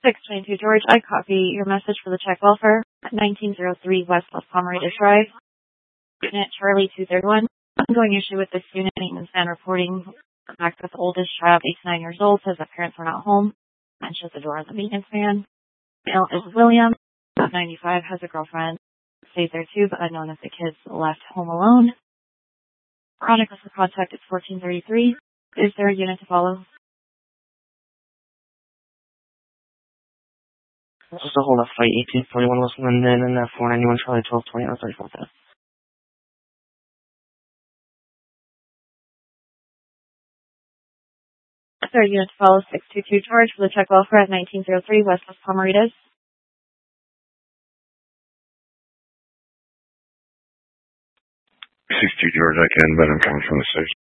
622 George, I copy your message for the check welfare at 1903 West Los Palmaritas Drive. Unit Charlie 231. Ongoing issue with this unit. Maintenance man reporting back with oldest child, 8 to 9 years old, says that parents were not home and shut the door on the maintenance man. Male is William, 95, has a girlfriend, stays there too, but unknown if the kids left home alone. Veronica for contact is 1433. Is there a unit to follow? This is a hold up flight 1841 Wilson London and 491 Charlie 1220 on 34th. Is there a unit to follow? 622 George for the check welfare at 1903 West Los Palmaritas. 62 George, I can, but I'm coming from the station.